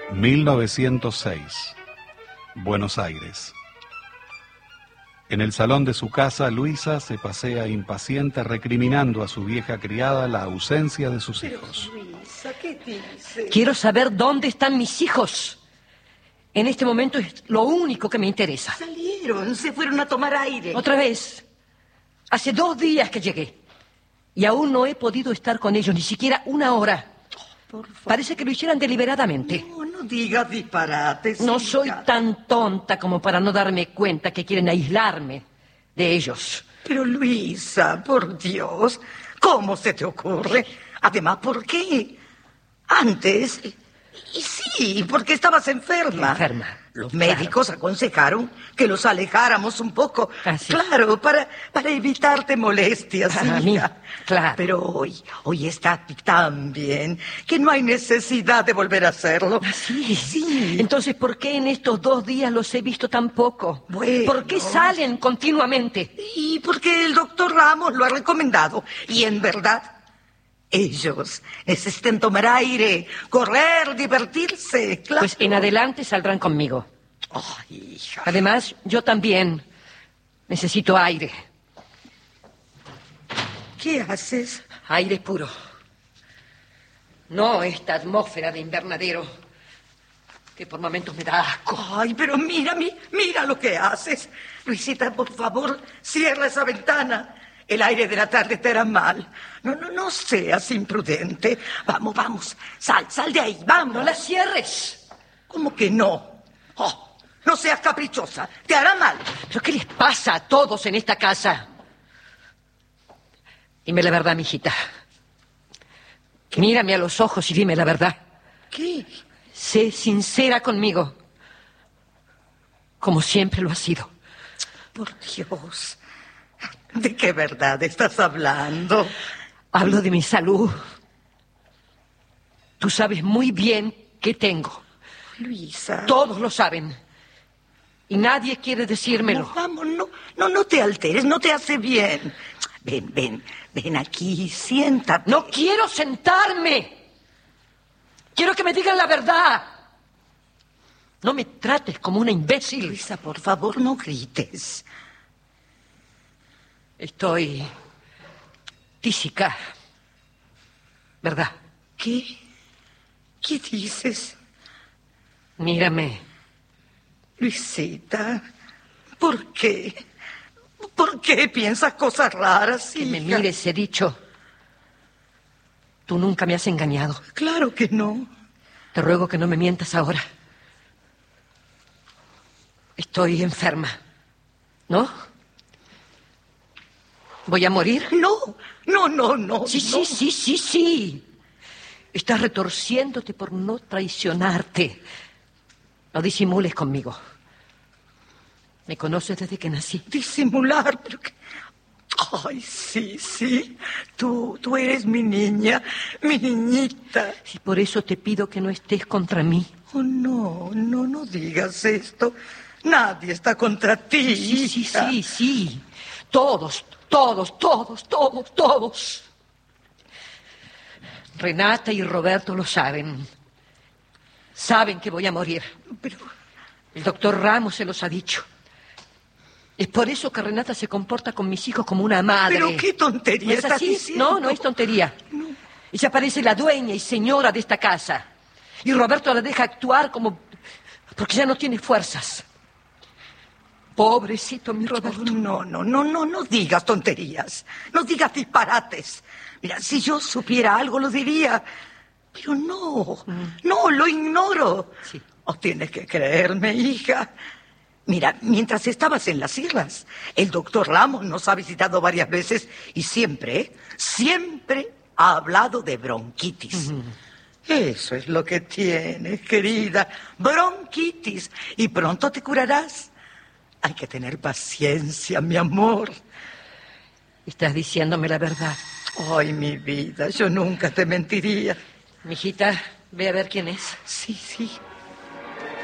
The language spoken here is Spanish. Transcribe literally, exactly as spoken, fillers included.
mil novecientos seis, Buenos Aires. En el salón de su casa, Luisa se pasea impaciente recriminando a su vieja criada la ausencia de sus hijos. Pero, Luisa, ¿qué dice? Quiero saber dónde están mis hijos. En este momento es lo único que me interesa. Salieron, se fueron a tomar aire. Otra vez. Hace dos días que llegué. Y aún no he podido estar con ellos, ni siquiera una hora. Por favor. Parece que lo hicieran deliberadamente. No, no digas disparates. No hija. soy tan tonta como para no darme cuenta que quieren aislarme de ellos. Pero, Luisa, por Dios, ¿cómo se te ocurre? Además, ¿por qué? Antes... Y sí, porque estabas enferma. Enferma. Los médicos Claro. aconsejaron que los alejáramos un poco. Ah, sí. Claro, para, para evitarte molestias, A hija. mí, claro. Pero hoy, hoy está tan bien que no hay necesidad de volver a hacerlo. ¿Ah, sí? Sí. Entonces, ¿por qué en estos dos días los he visto tan poco? Bueno. ¿Por qué salen continuamente? Y porque el doctor Ramos lo ha recomendado. Y en verdad, ellos necesitan tomar aire, correr, divertirse. Claro. Pues en adelante saldrán conmigo. Ay, hija. Además, yo también necesito aire. ¿Qué haces? Aire puro. No esta atmósfera de invernadero que por momentos me da asco. Ay, pero mira, mi- mira lo que haces. Luisita, por favor, cierra esa ventana. El aire de la tarde te hará mal. No, no, no seas imprudente. Vamos, vamos. Sal, sal de ahí, vamos. ¡No la cierres! ¿Cómo que no? Oh, no seas caprichosa. Te hará mal. ¿Pero qué les pasa a todos en esta casa? Dime la verdad, mijita. Mírame a los ojos y dime la verdad. ¿Qué? Sé sincera conmigo, como siempre lo has sido. Por Dios. ¿De qué verdad estás hablando? Hablo de mi salud. Tú sabes muy bien qué tengo. Luisa. Todos lo saben. Y nadie quiere decírmelo. No, vamos, no, no, no te alteres, no te hace bien. Ven, ven, ven aquí, siéntate. No quiero sentarme. Quiero que me digan la verdad. No me trates como una imbécil. Luisa, por favor, no grites. Estoy tísica, ¿verdad? ¿Qué? ¿Qué dices? Mírame. Luisita, ¿por qué? ¿Por qué piensas cosas raras, Que me hija? mires, he dicho. Tú nunca me has engañado. Claro que no. Te ruego que no me mientas ahora. Estoy enferma, ¿no? ¿Voy a morir? No, no, no, no. Sí, no. sí, sí, sí, sí. Estás retorciéndote por no traicionarte. No disimules conmigo. Me conoces desde que nací. Disimular, pero que... Ay, sí, sí. Tú, tú eres mi niña, mi niñita. Y por eso te pido que no estés contra mí. Oh, no, no, no digas esto. Nadie está contra ti, Sí, sí, hija. sí, sí. Todos, todos, todos, todos, todos. Renata y Roberto lo saben. Saben que voy a morir. Pero, El doctor Ramos se los ha dicho. Es por eso que Renata se comporta con mis hijos como una madre. pero qué tontería ¿No es estás así? diciendo. No, no es tontería. No. Ella parece la dueña y señora de esta casa. Y Roberto la deja actuar como... porque ya no tiene fuerzas. Pobrecito mi Roberto. Oh, no, no, no, no, no digas tonterías. No digas disparates. Mira, si yo supiera algo lo diría. Pero no, no, lo ignoro. Sí. Oh, tienes que creerme, hija. Mira, mientras estabas en las sierras, el doctor Ramos nos ha visitado varias veces y siempre, siempre ha hablado de bronquitis. Eso es lo que tienes, querida. Bronquitis. Y pronto te curarás. Hay que tener paciencia, mi amor. Estás diciéndome la verdad. Ay, mi vida, yo nunca te mentiría. Mijita, ve a ver quién es. Sí, sí.